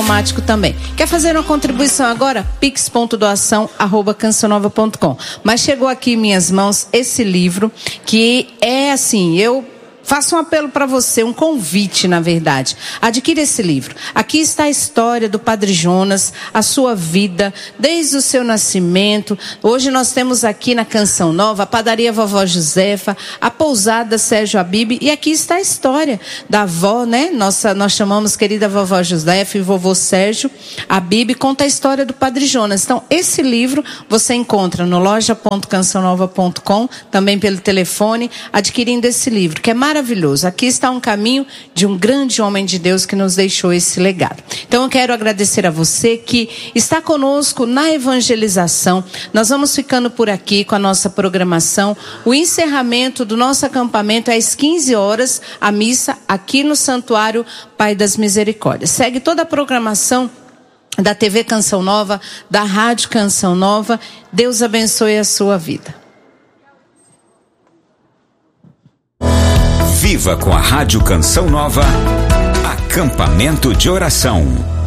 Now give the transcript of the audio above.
automático também. Quer fazer uma contribuição agora? pix.doação@cançãonova.com. Mas chegou aqui em minhas mãos esse livro que é assim, eu faço um apelo para você, um convite, na verdade. Adquira esse livro. Aqui está a história do Padre Jonas, a sua vida, desde o seu nascimento. Hoje nós temos aqui na Canção Nova a padaria Vovó Josefa, a pousada Sérgio Abib, e aqui está a história da avó, né? Nós chamamos querida Vovó Josefa e vovô Sérgio Abib, conta a história do Padre Jonas. Então, esse livro você encontra no loja.cançãonova.com, também pelo telefone, adquirindo esse livro, que é maravilhoso. Aqui está um caminho de um grande homem de Deus que nos deixou esse legado. Então eu quero agradecer a você que está conosco na evangelização. Nós vamos ficando por aqui com a nossa programação. O encerramento do nosso acampamento é às 15 horas, a missa aqui no Santuário Pai das Misericórdias. Segue toda a programação da TV Canção Nova, da Rádio Canção Nova. Deus abençoe a sua vida. Viva com a Rádio Canção Nova, acampamento de oração.